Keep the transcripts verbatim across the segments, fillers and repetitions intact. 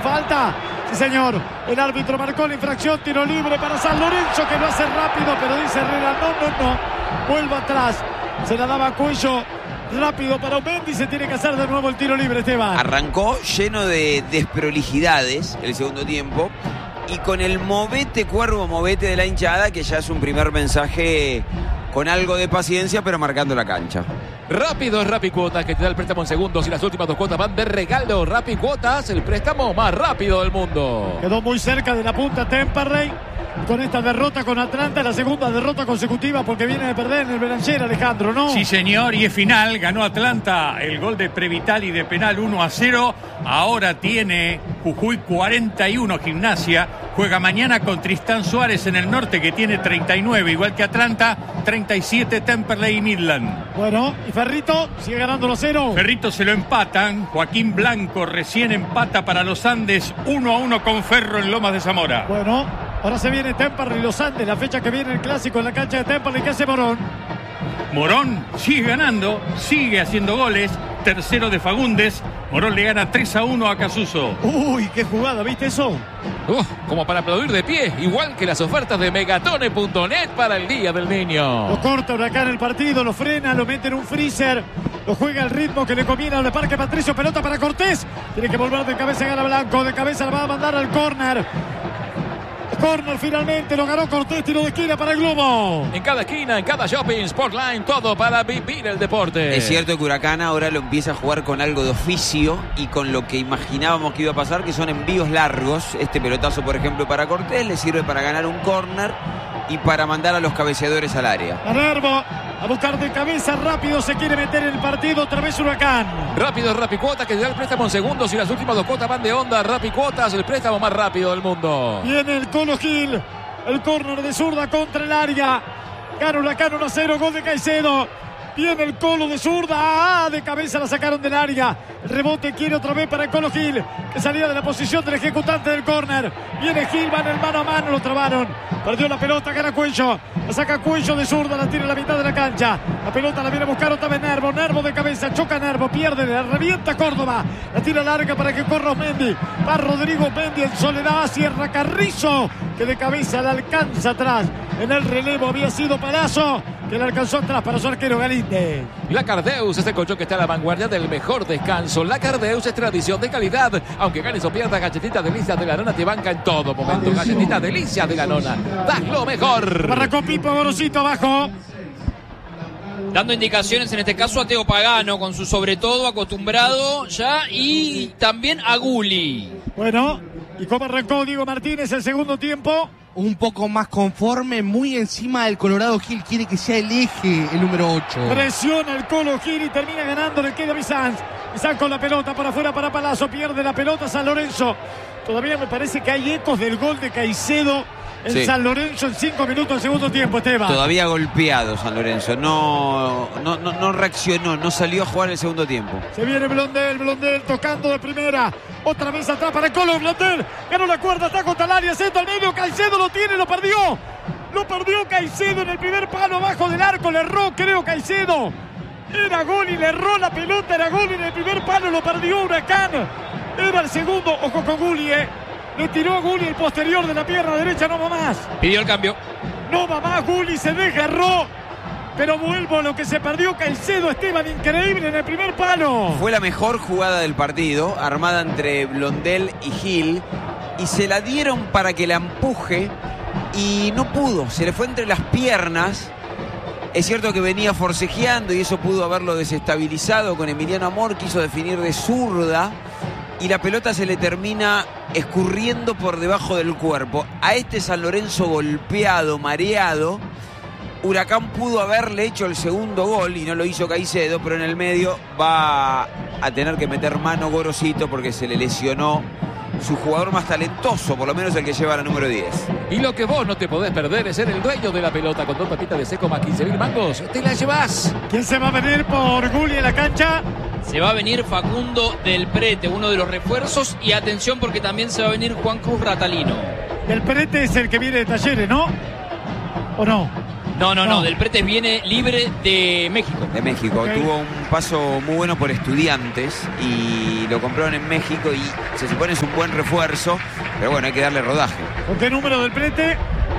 falta. Sí, señor. El árbitro marcó la infracción. Tiro libre para San Lorenzo, que lo hace rápido, pero dice Herrera, no, no, no. Vuelva atrás. Se la daba a Cuello. Rápido para Mendy, se tiene que hacer de nuevo el tiro libre, Esteban. Arrancó lleno de desprolijidades el segundo tiempo y con el movete, cuervo, movete de la hinchada, que ya es un primer mensaje con algo de paciencia, pero marcando la cancha. Rápido es Rappi Cuotas, que te da el préstamo en segundos y las últimas dos cuotas van de regalo. Rappi Cuotas, el préstamo más rápido del mundo. Quedó muy cerca de la punta Temperley con esta derrota con Atlanta, la segunda derrota consecutiva porque viene de perder en el Belanger, Alejandro, ¿no? Sí, señor, y es final, ganó Atlanta el gol de Previtali de penal uno a cero, ahora tiene Jujuy cuarenta y uno Gimnasia, juega mañana con Tristán Suárez en el norte que tiene treinta y nueve, igual que Atlanta, treinta y siete Temperley y Midland. Bueno, y Ferrito sigue ganando uno a cero. Ferrito se lo empatan, Joaquín Blanco recién empata para los Andes, uno a uno con Ferro en Lomas de Zamora. Bueno, ahora se viene Temperley y los Andes, la fecha que viene el clásico en la cancha de Temperley. ¿Qué hace Morón? Morón sigue ganando, sigue haciendo goles, tercero de Fagundes. Morón le gana tres a uno a Casuso. Uy, qué jugada, ¿viste eso? Uh, como para aplaudir de pie, igual que las ofertas de megatone punto net para el Día del Niño. Lo corta Huracán el partido, lo frena, lo mete en un freezer, lo juega al ritmo que le conviene al de Parque Patricio. Pelota para Cortés, tiene que volver de cabeza, gana Blanco, de cabeza la va a mandar al córner. Corner finalmente, lo ganó Cortés, tiro de esquina para el Globo. En cada esquina, en cada shopping, Sportline, todo para vivir el deporte. Es cierto que Huracán ahora lo empieza a jugar con algo de oficio y con lo que imaginábamos que iba a pasar, que son envíos largos. Este pelotazo, por ejemplo, para Cortés le sirve para ganar un córner y para mandar a los cabeceadores al área. A Nervo, a buscar de cabeza, rápido se quiere meter en el partido, otra vez Huracán. Rápido es Rappi Cuotas, que te da el préstamo en segundos y las últimas dos cuotas van de onda. Rappi Cuotas, el préstamo más rápido del mundo. Viene el Colo Gil, el córner de zurda contra el área. Gana Huracán uno a cero, gol de Caicedo. Viene el Colo de zurda, ah, de cabeza la sacaron del área. El rebote quiere otra vez para el Colo Gil, que salía de la posición del ejecutante del córner. Viene Gil, van el mano a mano, lo trabaron. Perdió la pelota, gana Cuello. La saca Cuello de zurda, la tira en la mitad de la cancha. La pelota la viene a buscar otra vez Nervo. Nervo de cabeza, choca Nervo, pierde, la revienta Córdoba. La tira larga para que corra Mendy. Va Rodrigo Mendy en soledad, cierra Carrizo, que de cabeza la alcanza atrás. En el relevo había sido Palazzo, que le alcanzó atrás para su arquero Galíndez. La Cardeus es el colchón que está a la vanguardia del mejor descanso. La Cardeus es tradición de calidad. Aunque ganes o pierdas, galletitas delicias de la nona te banca en todo momento. Galletitas delicias de la nona. Das lo mejor. Barracó Pipo, Gorosito abajo. Dando indicaciones en este caso a Teo Pagano, con su sobre todo acostumbrado ya, y también a Gulli. Bueno, ¿y cómo arrancó Diego Martínez el segundo tiempo? Un poco más conforme, muy encima del Colorado Gil, quiere que sea el eje el número ocho. Presiona el Colo Gil y termina ganando, le queda Bizanz. Bizanz con la pelota para afuera para Palazzo, pierde la pelota San Lorenzo. Todavía me parece que hay ecos del gol de Caicedo en sí. San Lorenzo en cinco minutos del segundo tiempo, Esteban. Todavía golpeado San Lorenzo, no, no, no, no reaccionó, no salió a jugar el segundo tiempo. Se viene Blondel, Blondel tocando de primera. Otra vez atrás para el Colo, Blondel. Ganó la cuerda, está contra el área, centro al medio, Caicedo lo tiene, lo perdió. Lo perdió Caicedo en el primer palo abajo del arco, le erró, creo, Caicedo. Era gol y le erró la pelota, era gol en el primer palo, lo perdió Huracán. Era el segundo, ojo con Gulli, eh. Le tiró a Gulli el posterior de la pierna derecha, no va más. Pidió el cambio. No va más, Gulli se desgarró. Pero vuelvo a lo que se perdió Caicedo, Esteban, increíble en el primer palo. Fue la mejor jugada del partido, armada entre Blondel y Gil, y se la dieron para que la empuje y no pudo, se le fue entre las piernas. Es cierto que venía forcejeando y eso pudo haberlo desestabilizado con Emiliano Amor, quiso definir de zurda y la pelota se le termina escurriendo por debajo del cuerpo. A este San Lorenzo golpeado, mareado, Huracán pudo haberle hecho el segundo gol y no lo hizo Caicedo, pero en el medio va a tener que meter mano Gorosito porque se le lesionó su jugador más talentoso, por lo menos el que lleva la número diez. Y lo que vos no te podés perder es ser el dueño de la pelota. Con dos papitas de seco más quince mil mangos, te la llevas. ¿Quién se va a venir por Gulli en la cancha? Se va a venir Facundo del Prete, uno de los refuerzos, y atención porque también se va a venir Juan Cruz Ratalino. El Prete es el que viene de Talleres, ¿no? ¿O no? No, no, no, No. Del Pretes viene libre de México. De México. Ok. Tuvo un paso muy bueno por Estudiantes y lo compraron en México y se supone es un buen refuerzo, pero bueno, hay que darle rodaje. ¿Con qué número del Prete?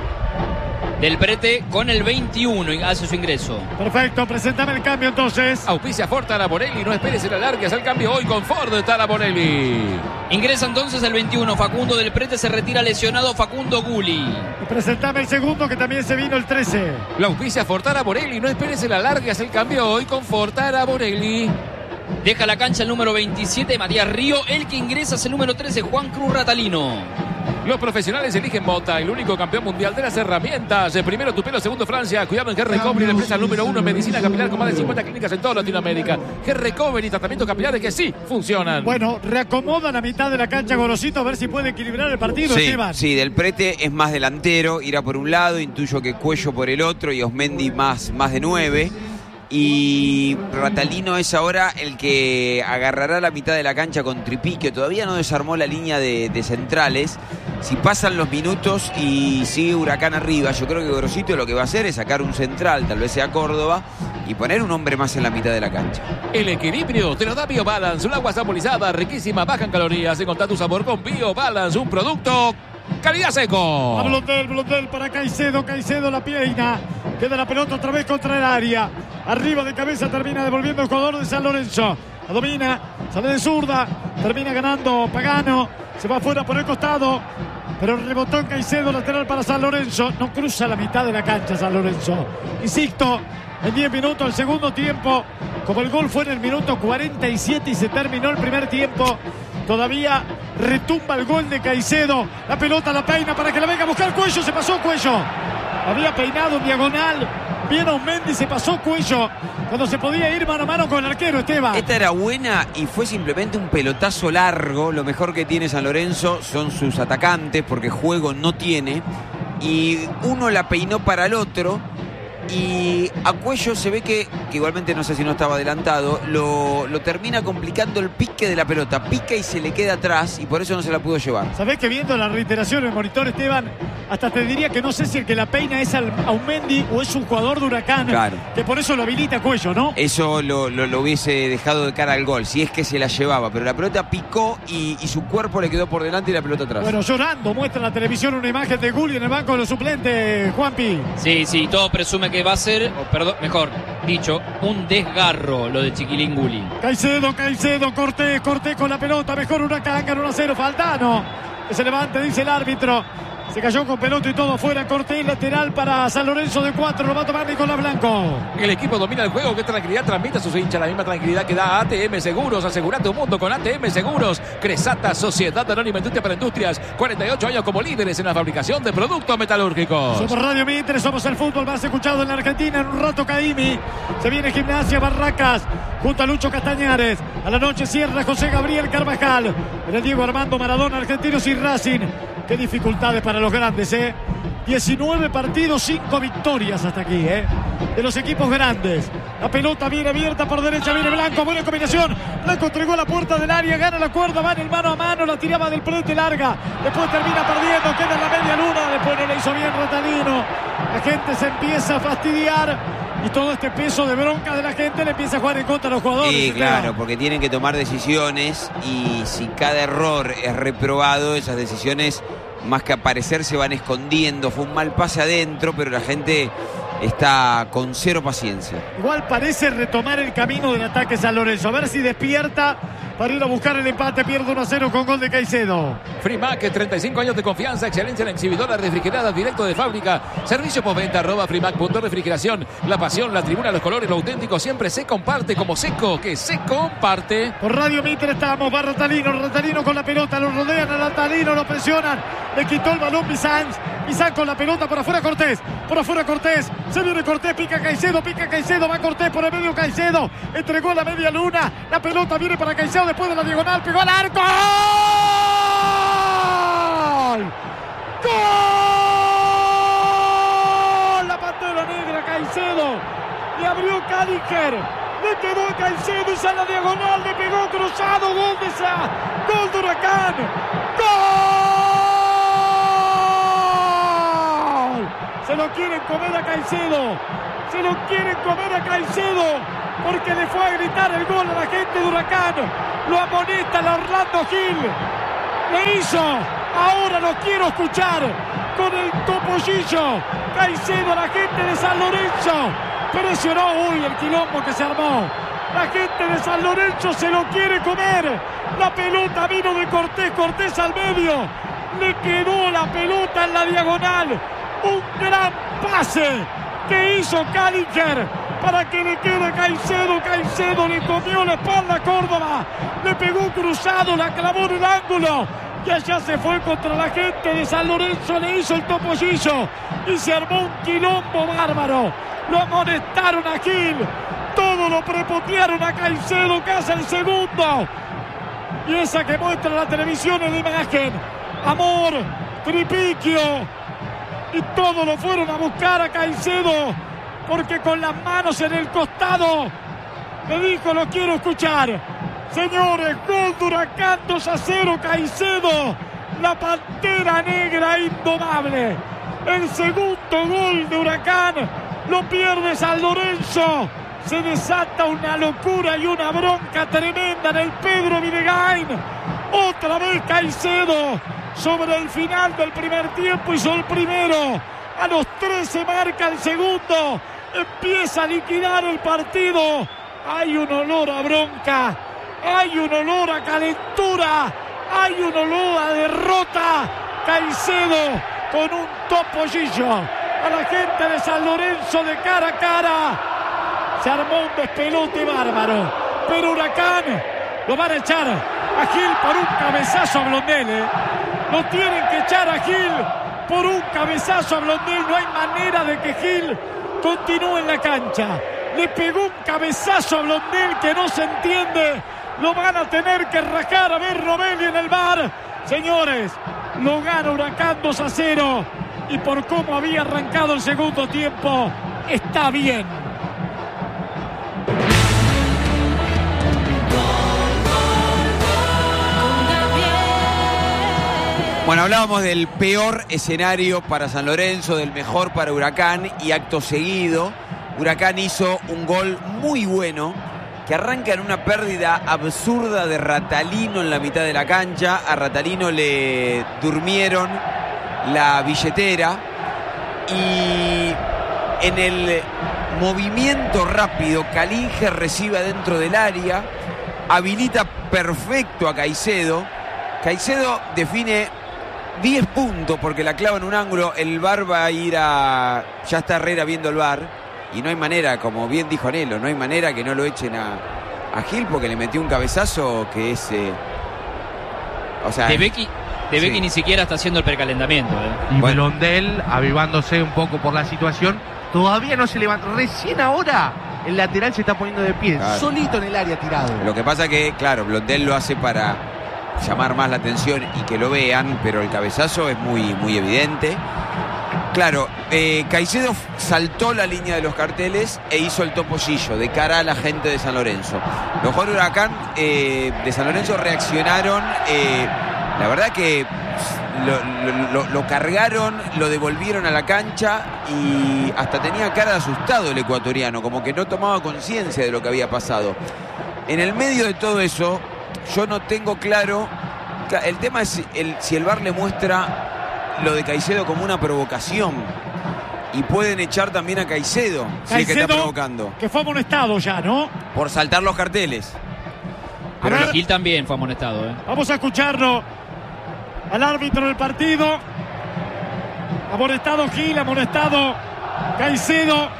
Del Prete con el veintiuno y hace su ingreso. Perfecto, presentame el cambio entonces. Auspicia Ford Taraborelli. No esperes el alargue. Es el cambio hoy con Ford Taraborelli. Ingresa entonces el veintiuno. Facundo Del Prete, se retira lesionado Facundo Guli. Y presentame el segundo que también se vino el trece. La auspicia Ford Taraborelli. No esperes el alargue. Es el cambio hoy con Ford Taraborelli. Deja la cancha el número veintisiete, Matías Río. El que ingresa es el número trece, Juan Cruz Ratalino. Los profesionales eligen Mota, el único campeón mundial de las herramientas. El primero Tupelo, segundo Francia. Cuidado en Hair Recovery, la empresa número uno en medicina capilar con más de cincuenta clínicas en toda Latinoamérica. Hair Recovery, tratamientos capilares que sí funcionan. Bueno, reacomoda la mitad de la cancha Gorosito a ver si puede equilibrar el partido, Sí, Esteban. sí, Del Prete es más delantero, irá por un lado, intuyo que Cuello por el otro y Osmendi más, más de nueve. Y Ratalino es ahora el que agarrará la mitad de la cancha con Tripí, que todavía no desarmó la línea de, de centrales. Si pasan los minutos y sigue Huracán arriba, yo creo que Gorosito lo que va a hacer es sacar un central, tal vez sea Córdoba, y poner un hombre más en la mitad de la cancha. El equilibrio te lo da BioBalance, un agua saborizada, riquísima, baja en calorías. Encontrá tu sabor con BioBalance, un producto calidad seco. A Blondel, Blondel para Caicedo, Caicedo la peina. Queda la pelota otra vez contra el área. Arriba de cabeza termina devolviendo el jugador de San Lorenzo. La domina, sale de zurda, termina ganando Pagano. Se va afuera por el costado, pero rebotó en Caicedo, lateral para San Lorenzo. No cruza la mitad de la cancha San Lorenzo. Insisto, en diez minutos el segundo tiempo, como el gol fue en el minuto cuarenta y siete y se terminó el primer tiempo, todavía retumba el gol de Caicedo. La pelota la peina para que la venga a buscar Cuello. Se pasó Cuello. Había peinado en diagonal. Bien Osmendi, se pasó Cuello cuando se podía ir mano a mano con el arquero, Esteban. Esta era buena y fue simplemente un pelotazo largo. Lo mejor que tiene San Lorenzo son sus atacantes, porque juego no tiene. Y uno la peinó para el otro. Y a Cuello se ve que, que igualmente no sé si no estaba adelantado, lo, lo termina complicando el pique de la pelota. Pica y se le queda atrás y por eso no se la pudo llevar. ¿Sabés que viendo la reiteración en el monitor, Esteban, hasta te diría que no sé si el que la peina es al Aumendi o es un jugador de Huracán, Claro. que por eso lo habilita Cuello, ¿no? Eso lo, lo, lo hubiese dejado de cara al gol, si es que se la llevaba. Pero la pelota picó y, y su cuerpo le quedó por delante y la pelota atrás. Bueno, llorando, muestra en la televisión una imagen de Gulli en el banco de los suplentes, Juanpi. Sí, sí, todo presume que va a ser, o perdón, mejor dicho, un desgarro lo de Chiquilín Guli. Caicedo, Caicedo, Cortés, Cortés con la pelota, mejor Huracán, gana uno a cero, Faltano, que se levante, dice el árbitro. Se cayó con pelota y todo afuera. Cortés, lateral para San Lorenzo de cuatro. Lo va a tomar Nicolás Blanco. El equipo domina el juego. Qué tranquilidad transmite a sus hinchas. La misma tranquilidad que da A T M Seguros. Asegura tu mundo con A T M Seguros. Cresata, Sociedad Anónima Industria para Industrias. cuarenta y ocho años como líderes en la fabricación de productos metalúrgicos. Somos Radio Mitre, somos el fútbol más escuchado en la Argentina. En un rato Caimi. Se viene Gimnasia Barracas junto a Lucho Castañares. A la noche cierra José Gabriel Carvajal. En el Diego Armando Maradona, Argentinos y Racing. Qué dificultades para los grandes, ¿eh? diecinueve partidos, cinco victorias hasta aquí, ¿eh? De los equipos grandes. La pelota viene abierta por derecha, viene Blanco, buena combinación. Blanco entregó a la puerta del área, gana la cuerda, va en el mano a mano, la tiraba del Prete larga. Después termina perdiendo, queda en la media luna. Después no le hizo bien Ratalino. La gente se empieza a fastidiar. Y todo este peso de bronca de la gente le empieza a jugar en contra a los jugadores. Sí, Esteban. claro, porque tienen que tomar decisiones y si cada error es reprobado, esas decisiones más que aparecer se van escondiendo. Fue un mal pase adentro, pero la gente está con cero paciencia. Igual parece retomar el camino del ataque San Lorenzo. A ver si despierta para ir a buscar el empate. Pierde uno a cero con gol de Caicedo. Frimac, treinta y cinco años de confianza, excelencia en exhibidora refrigerada directo de fábrica. Servicio postventa arroba frimac punto refrigeración. La pasión, la tribuna, los colores, lo auténtico siempre se comparte como Seco, que se comparte. Por Radio Mitre estamos, va Ratalino, Ratalino con la pelota, lo rodean a Ratalino, lo presionan, le quitó el balón Bizán, Bizán con la pelota, por afuera Cortés, por afuera Cortés, se viene Cortés, pica Caicedo, pica Caicedo, va Cortés por el medio Caicedo, entregó la media luna, la pelota viene para Caicedo después de la diagonal, pegó al arco. ¡Gol! ¡Gol! La pantera negra Caicedo, le abrió Cáliker. Le quedó a Caicedo y a la diagonal, le pegó cruzado, gol de esa, gol de Huracán, gol. Se Se lo quieren comer a Caicedo. Se lo quieren comer a Caicedo. Porque le fue a gritar el gol a la gente de Huracán. Lo amonesta el Orlando Gil. Le hizo. Ahora lo quiero escuchar. Con el topollillo. Caicedo a la gente de San Lorenzo. Presionó. Uy, el quilombo que se armó. La gente de San Lorenzo se lo quiere comer. La pelota vino de Cortés. Cortés al medio. Le quedó la pelota en la diagonal. Un gran pase que hizo Calinger para que le quede Caicedo. Caicedo le comió la espalda a Córdoba. Le pegó cruzado, la clavó en el ángulo. Y allá se fue contra la gente de San Lorenzo. Le hizo el topollillo. Y se armó un quilombo bárbaro. Lo amonestaron a Gil. Todo lo prepotearon a Caicedo, que hace el segundo. Y esa que muestra la televisión en la imagen. Amor, Tripiquio. Y todos lo fueron a buscar a Caicedo. Porque con las manos en el costado me dijo: lo quiero escuchar. Señores, gol de Huracán, dos a cero, Caicedo. La Pantera Negra indomable. El segundo gol de Huracán lo pierde San Lorenzo. Se desata una locura y una bronca tremenda en el Pedro Videgain. Otra vez Caicedo sobre el final del primer tiempo hizo el primero. A los trece marca el segundo. Empieza a liquidar el partido. Hay un olor a bronca. Hay un olor a calentura. Hay un olor a derrota. Caicedo con un topollillo a la gente de San Lorenzo de cara a cara. Se armó un despelote bárbaro. Pero Huracán lo van a echar a Gil por un cabezazo a Blondel. ¿eh? Lo tienen que echar a Gil por un cabezazo a Blondel. No hay manera de que Gil continúe en la cancha. Le pegó un cabezazo a Blondel que no se entiende. Lo van a tener que rajar. A ver Robelli en el V A R. Señores, lo gana Huracán dos a cero. Y por cómo había arrancado el segundo tiempo, está bien. Bueno, hablábamos del peor escenario para San Lorenzo, del mejor para Huracán, y acto seguido, Huracán hizo un gol muy bueno que arranca en una pérdida absurda de Ratalino en la mitad de la cancha. A Ratalino le durmieron la billetera y en el movimiento rápido Calinger recibe adentro del área, habilita perfecto a Caicedo. Caicedo define diez puntos porque la clava en un ángulo. El V A R va a ir a... Ya está Herrera viendo el V A R y no hay manera, como bien dijo Anelo, no hay manera que no lo echen a, a Gil porque le metió un cabezazo que es... Eh... O sea... De Becky, de Becky sí. Ni siquiera está haciendo el precalentamiento. ¿eh? Y Bueno. Blondel, avivándose un poco por la situación, todavía no se levanta. Recién ahora el lateral se está poniendo de pie, Claro. solito en el área tirado. Lo que pasa que, claro, Blondel lo hace para llamar más la atención y que lo vean, pero el cabezazo es muy, muy evidente. Claro, eh, Caicedo saltó la línea de los carteles e hizo el topollillo de cara a la gente de San Lorenzo. Los jugadores de Huracán eh, de San Lorenzo reaccionaron, eh, la verdad que lo, lo, lo, lo cargaron, lo devolvieron a la cancha y hasta tenía cara de asustado el ecuatoriano, como que no tomaba conciencia de lo que había pasado. En el medio de todo eso, yo no tengo claro, el tema es el, si el V A R le muestra lo de Caicedo como una provocación y pueden echar también a Caicedo, si es que está provocando, que fue amonestado ya, ¿no? por saltar los carteles. Pero Pero Gil también fue amonestado. ¿eh? Vamos a escucharlo al árbitro del partido. Amonestado Gil, amonestado Caicedo.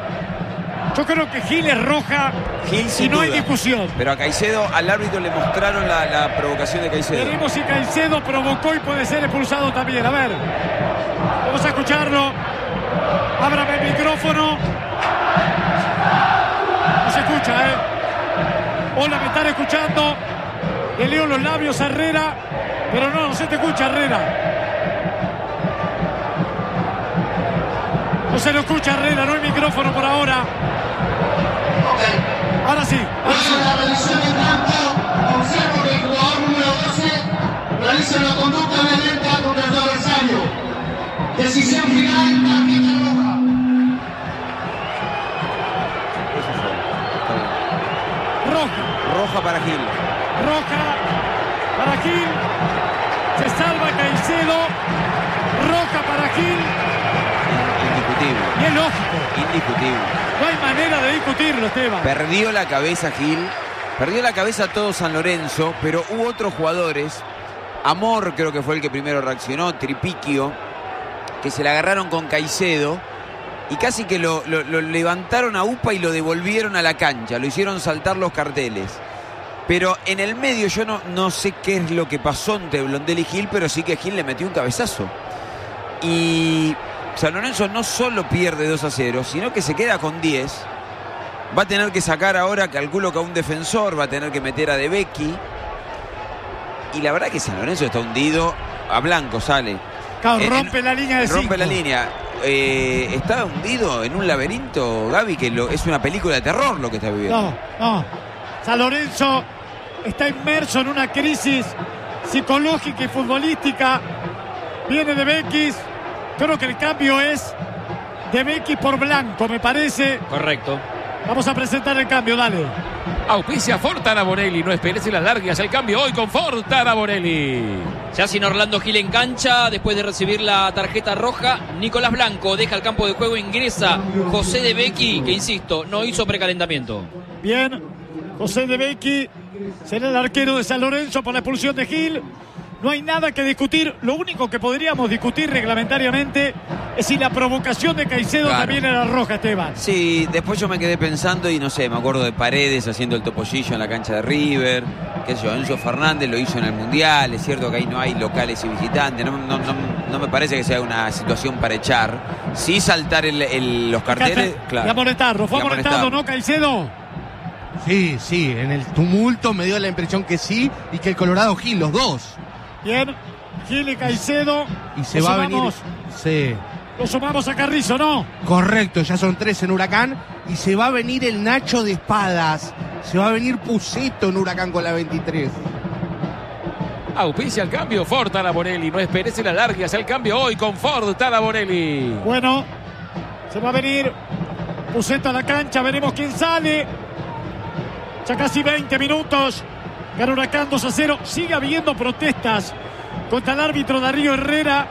Yo creo que Gil es roja Gil, y sin no hay duda. discusión. Pero a Caicedo, al árbitro le mostraron la, la provocación de Caicedo. Veremos si Caicedo provocó y puede ser expulsado también. A ver, vamos a escucharlo. Ábrame el micrófono. No se escucha, ¿eh? Hola, me están escuchando. Le leo los labios a Herrera, pero no, no se te escucha, Herrera. No se lo escucha, Herrera, no hay micrófono por ahora. Ahora sí. Ahora sí. La revisión de campo, observo que el jugador número doce realiza una conducta violenta contra el adversario. Decisión final, árbitro roja para Gil. Roja para Gil. Se salva Caicedo. Roja para Gil. Indiscutible. Y es lógico. Indiscutible. No hay manera de discutirlo, Esteban. Perdió la cabeza Gil. Perdió la cabeza todo San Lorenzo, pero hubo otros jugadores. Amor creo que fue el que primero reaccionó, Tripiquio, que se la agarraron con Caicedo y casi que lo, lo, lo levantaron a UPA y lo devolvieron a la cancha, lo hicieron saltar los carteles. Pero en el medio yo no, no sé qué es lo que pasó entre Blondel y Gil, pero sí que Gil le metió un cabezazo. Y San Lorenzo no solo pierde dos a cero, sino que se queda con diez. Va a tener que sacar ahora, calculo que a un defensor, va a tener que meter a De Becchi. Y la verdad que San Lorenzo está hundido. A blanco sale. Claro, Eh, rompe en- la línea de Rompe cinco. la línea. Eh, está hundido en un laberinto, Gaby, que lo, es una película de terror lo que está viviendo. No, no. San Lorenzo está inmerso en una crisis psicológica y futbolística. Viene De Bequis. Creo que el cambio es De Bequis por Blanco, me parece. Correcto. Vamos a presentar el cambio, dale. Auspicia Fortana Borelli. No esperes y las largas. El cambio hoy con Fortana Borelli. Ya sin Orlando Gil en cancha, después de recibir la tarjeta roja, Nicolás Blanco deja el campo de juego, ingresa José De Becchi, que insisto, no hizo precalentamiento. Bien, José De Becchi será el arquero de San Lorenzo por la expulsión de Gil. No hay nada que discutir. Lo único que podríamos discutir reglamentariamente es si la provocación de Caicedo Claro. también era roja, Esteban. Sí, después yo me quedé pensando y no sé, me acuerdo de Paredes haciendo el topollillo en la cancha de River, qué sé yo, Enzo Fernández lo hizo en el Mundial, es cierto que ahí no hay locales y visitantes, no, no, no, no me parece que sea una situación para echar, sí saltar el, el- los carteles, Y claro. amonestarlo, fue Y amonestado, amonestarlo. ¿no, Caicedo? Sí, sí, en el tumulto me dio la impresión que sí y que el Colorado Gil, los dos. Bien, Gil y Caicedo. Y se Lo va a venir. sumamos- Sí, Lo sumamos a Carrizo, ¿no? correcto, ya son tres en Huracán. Y se va a venir el Nacho de Espadas. Se va a venir Puceto en Huracán con la veintitrés. Auspicia el cambio Fortana Borelli. No esperes y las largas. El cambio hoy con Fortana Borelli. Bueno, se va a venir Puceto a la cancha, veremos quién sale. Ya casi veinte minutos. Gana Huracán dos a cero. Sigue habiendo protestas contra el árbitro Darío Herrera.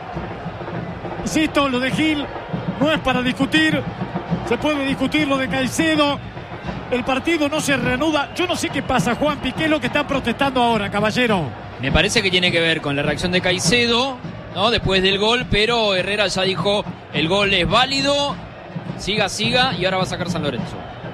Insisto, lo de Gil no es para discutir. Se puede discutir lo de Caicedo. El partido no se reanuda. Yo no sé qué pasa, Juanpi. ¿Qué es lo que están protestando ahora, caballero? Me parece que tiene que ver con la reacción de Caicedo, ¿no? Después del gol, pero Herrera ya dijo, el gol es válido, siga, siga, y ahora va a sacar San Lorenzo.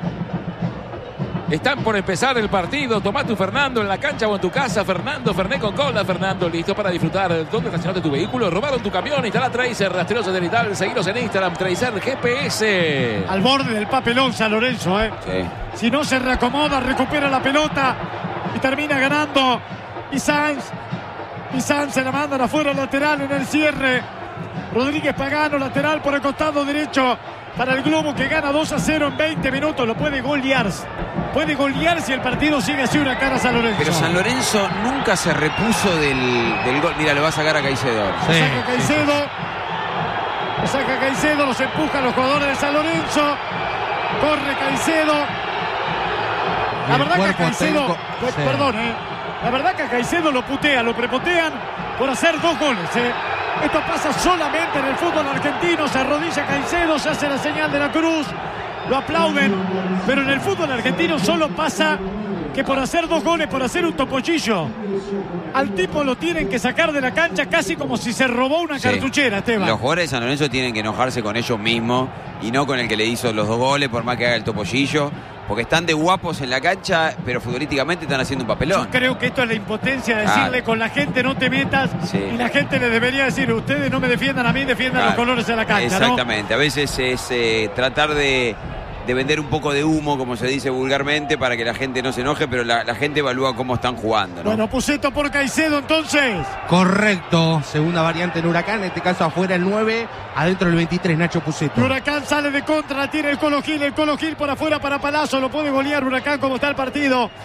Están por empezar el partido. Tomá tu Fernando en la cancha o en tu casa. Fernando, Fernet con cola. Fernando, listo para disfrutar. ¿Dónde estacionaste tu vehículo? ¿Robaron tu camión? Instala Tracer, rastreros satelital. Seguiros en Instagram, Tracer G P S. Al borde del papelón San Lorenzo, ¿eh? Sí. Si no se reacomoda, recupera la pelota y termina ganando. Y Sanz, y Sanz se la mandan afuera lateral en el cierre. Rodríguez Pagano, lateral por el costado derecho para el Globo, que gana dos a cero en veinte minutos. Lo puede golear. Puede golear si el partido sigue así una cara a San Lorenzo. Pero San Lorenzo nunca se repuso del, del gol. Mira, lo va a sacar a Caicedo ahora. Lo saca Caicedo. Lo saca Caicedo, los empuja a los jugadores de San Lorenzo. Corre Caicedo. La el verdad que a cuerpo Caicedo, técnico- pues, sí. perdón, eh. La verdad que a Caicedo lo putean, lo prepotean por hacer dos goles, eh. Esto pasa solamente en el fútbol argentino. Se arrodilla Caicedo, se hace la señal de la cruz, lo aplauden, pero en el fútbol argentino solo pasa que por hacer dos goles, por hacer un topollillo, al tipo lo tienen que sacar de la cancha casi como si se robó una Sí. cartuchera, Esteban. Los jugadores de San Lorenzo tienen que enojarse con ellos mismos y no con el que le hizo los dos goles, por más que haga el topollillo, porque están de guapos en la cancha, pero futbolísticamente están haciendo un papelón. Yo creo que esto es la impotencia de decirle Ah. con la gente no te metas, Sí. y la gente le debería decir, ustedes no me defiendan a mí, defiendan Claro. los colores de la cancha, ¿no? Exactamente, a veces es eh, tratar de, de vender un poco de humo, como se dice vulgarmente, para que la gente no se enoje, pero la, la gente evalúa cómo están jugando, ¿no? Bueno, Puceto por Caicedo entonces. Correcto, segunda variante en Huracán, en este caso afuera el nueve, adentro el veintitrés, Nacho Puceto. Huracán sale de contra, la tiene el Colo Gil, el Colo Gil por afuera para Palazzo, lo puede golear Huracán como está el partido.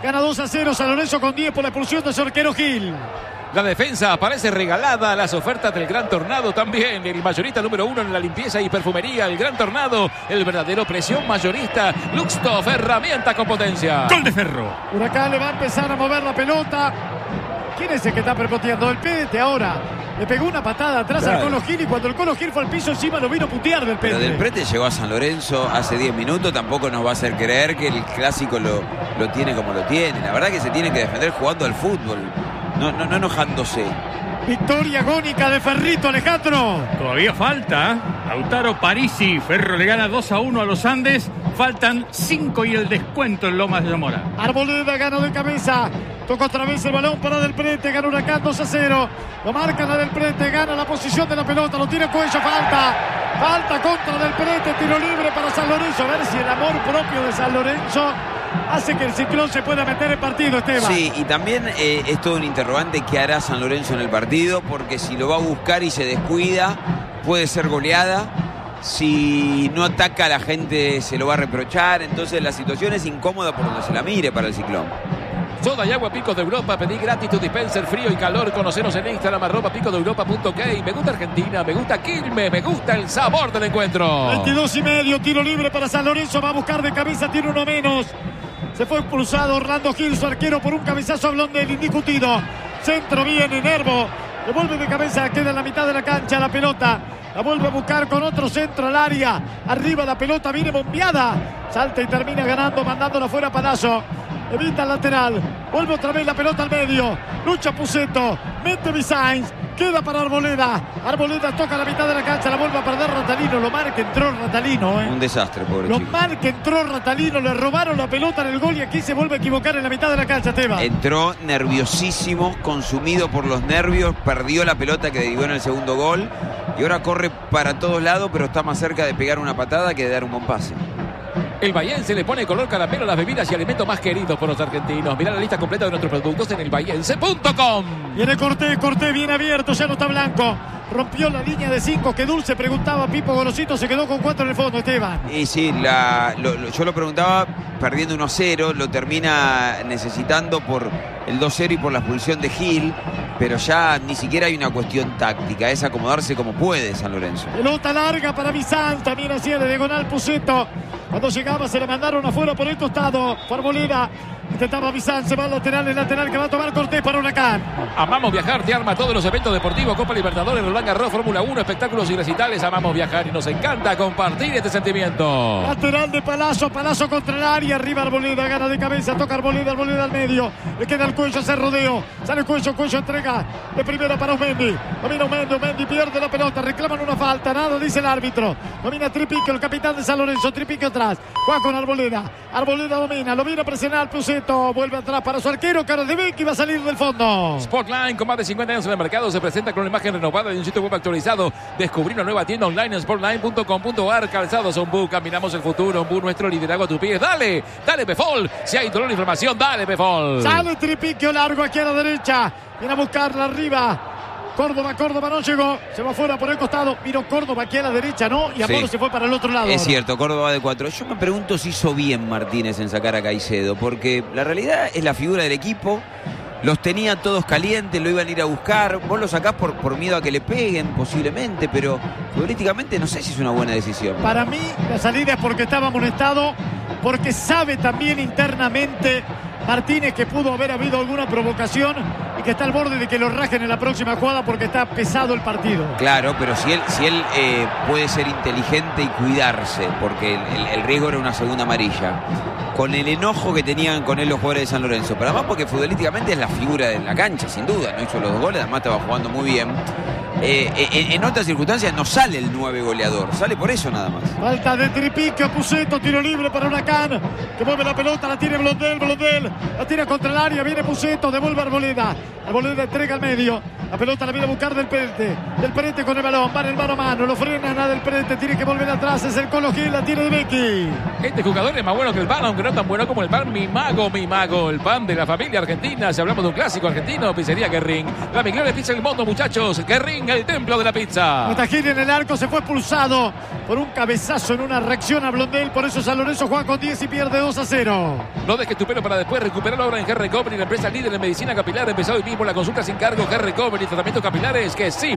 Gana dos a cero San Lorenzo con diez por la expulsión de su arquero Gil. La defensa parece regalada. Las ofertas del Gran Tornado también. El mayorista número uno en la limpieza y perfumería. El Gran Tornado, el verdadero presión mayorista. Luxtoff, herramienta con potencia. Gol de Ferro. Huracán le va a empezar a mover la pelota. ¿Quién es el que está perpoteando? El Pete ahora. Le pegó una patada atrás claro. al Colo Gil y cuando el Colo Gil fue al piso encima lo vino a putear del Pete. Pero del Pete llegó a San Lorenzo hace diez minutos. Tampoco nos va a hacer creer que el clásico lo, lo tiene como lo tiene. La verdad que se tiene que defender jugando al fútbol. No, no, no enojándose. Victoria agónica de Ferrito, Alejandro. Todavía falta. Lautaro Parisi. Ferro le gana dos a uno a los Andes. Faltan cinco y el descuento en Lomas de Zamora. Arboleda gana de cabeza. Toca otra vez el balón para Del Prete. Gana Huracán dos a cero. Lo marca la Del Prete. Gana la posición de la pelota. Lo tira Cuello. Falta. Falta contra Del Prete. Tiro libre para San Lorenzo. A ver si el amor propio de San Lorenzo hace que el Ciclón se pueda meter en partido, Esteban. Sí, y también eh, es todo un interrogante qué hará San Lorenzo en el partido, porque si lo va a buscar y se descuida, puede ser goleada. Si no ataca, la gente se lo va a reprochar. Entonces la situación es incómoda por donde se la mire para el Ciclón. Soda y agua Picos de Europa, pedí gratis tu dispenser frío y calor. Conocenos en Instagram, arroba picosdeeuropa punto ok. Me gusta Argentina, me gusta Quilmes, me gusta el sabor del encuentro. veintidós y medio, tiro libre para San Lorenzo. Va a buscar de cabeza, tiene uno menos. Se fue expulsado Orlando Gil, su arquero, por un cabezazo a Blondel, indiscutido. Centro viene, Nervo. Devuelve de cabeza, queda en la mitad de la cancha la pelota. La vuelve a buscar con otro centro al área. Arriba la pelota viene bombeada. Salta y termina ganando, mandándola fuera a Palazzo. Evita el lateral. Vuelve otra vez la pelota al medio. Lucha Puceto. Mete Bisainz. Queda para Arboleda. Arboleda toca la mitad de la cancha. La vuelve a perder Ratalino. Lo marca, entró Ratalino. ¿eh? Un desastre, pobre Lo chico. marca, entró Ratalino. Le robaron la pelota en el gol y aquí se vuelve a equivocar en la mitad de la cancha, Esteban. Entró nerviosísimo, consumido por los nervios. Perdió la pelota que derivó en el segundo gol. Y ahora corre para todos lados, pero está más cerca de pegar una patada que de dar un buen pase. El Bahiense le pone color caramelo a las bebidas y alimentos más queridos por los argentinos. Mirá la lista completa de nuestros productos en el bahiense punto com. Viene Cortés, Cortés bien abierto, ya no está Blanco. Rompió la línea de cinco, que dulce, preguntaba Pipo Golosito, se quedó con cuatro en el fondo, Esteban. Y sí, la, lo, lo, yo lo preguntaba perdiendo uno a cero, lo termina necesitando por el dos cero y por la expulsión de Gil, pero ya ni siquiera hay una cuestión táctica, es acomodarse como puede San Lorenzo. Pelota larga para Bizán, también hacía de diagonal Puceto. Cuando llegaba se le mandaron afuera por el costado. Forbolina intentaba Bizán, se va al lateral, el lateral que va a tomar Cortés para Huracán. Amamos viajar, te arma todos los eventos deportivos, Copa Libertadores, Roland Garros, Fórmula uno, espectáculos y recitales. Amamos viajar y nos encanta compartir este sentimiento. Lateral de Palazzo, Palazzo contra el área, arriba Arboleda, gana de cabeza, toca Arboleda, Arboleda al medio. Le queda el Cuello, hace rodeo, sale el Cuello, Cuello entrega de primera para Umendi. Domina Umendi, Umendi pierde la pelota, reclaman una falta, nada dice el árbitro. Domina Tripico, el capitán de San Lorenzo, Tripico atrás, juega con Arboleda. Arboleda domina, lo viene a presionar Puceto, vuelve atrás para su arquero, Caradevec, y va a salir del fondo. Sportline, con más de cincuenta años en el mercado, se presenta con una imagen renovada y un sitio web actualizado. Descubrí una nueva tienda online en sportline punto com punto ar. Calzados Ombú, caminamos el futuro. Ombú, nuestro liderazgo a tus pies. Dale, dale Pefol. Si hay dolor e inflamación, dale Pefol. Sale Tripiquio largo aquí a la derecha. Viene a buscarla arriba. Córdoba, Córdoba no llegó. Se va fuera por el costado. Vino Córdoba aquí a la derecha, ¿no? Y Amoro sí. se fue para el otro lado. Es ahora. cierto, Córdoba va de cuatro. Yo me pregunto si hizo bien Martínez en sacar a Caicedo, porque la realidad es la figura del equipo. Los tenía todos calientes, lo iban a ir a buscar. Vos lo sacás por, por miedo a que le peguen, posiblemente, pero futbolísticamente no sé si es una buena decisión. Para mí, la salida es porque estaba amonestado, porque sabe también internamente Martínez que pudo haber habido alguna provocación y que está al borde de que lo rajen en la próxima jugada porque está pesado el partido. Claro, pero si él, si él eh, puede ser inteligente y cuidarse, porque el, el, el riesgo era una segunda amarilla, con el enojo que tenían con él los jugadores de San Lorenzo, pero además porque futbolísticamente es la figura de la cancha, sin duda, no hizo los dos goles, además estaba jugando muy bien. Eh, en, en otras circunstancias no sale el nueve goleador, sale por eso nada más. Falta de Tripiquio, Puceto, tiro libre para Huracán, que mueve la pelota, la tiene Blondel, Blondel, la tira contra el área, viene Puceto, devuelve a Arboleda, Arboleda entrega al medio, la pelota la viene a buscar del Prete, del Prete con el balón, va en el mano a mano, lo frena nada del Prete, tiene que volver atrás, es el Colo Gil, la tiene de Becky. Este jugador es más bueno que el pan, aunque no tan bueno como el pan. Mi mago, mi mago, el pan de la familia argentina. Si hablamos de un clásico argentino, pizzería Guerrín. La mejor pizza del mundo, muchachos. Guerrín, en el templo de la pizza. Otajiri en el arco, se fue expulsado por un cabezazo en una reacción a Blondel. Por eso San Lorenzo juega con diez y pierde dos a cero. No dejes tu pelo para después recuperarlo ahora en Hair Recovery, la empresa líder en medicina capilar. Empezó hoy mismo la consulta sin cargo. Hair Recovery, tratamientos capilares que sí